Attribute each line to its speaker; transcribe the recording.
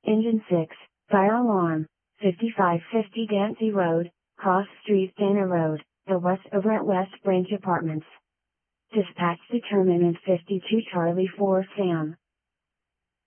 Speaker 1: Engine 6, fire alarm, 5550 Dancy Road, Cross Street Dana Road, the West over at West Branch Apartments. Dispatch determinant 52 Charlie 4 Sam.